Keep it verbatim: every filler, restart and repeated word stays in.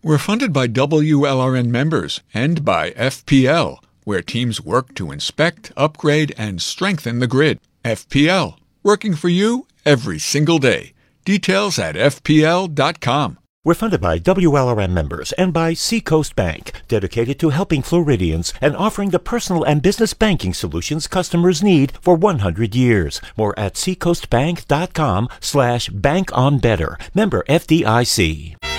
We're funded by W L R N members and by F P L, where teams work to inspect, upgrade, and strengthen the grid. F P L, working for you every single day. Details at F P L dot com. We're funded by W L R M members and by Seacoast Bank, dedicated to helping Floridians and offering the personal and business banking solutions customers need for one hundred years. More at seacoastbank dot com slash bank on better. Member F D I C.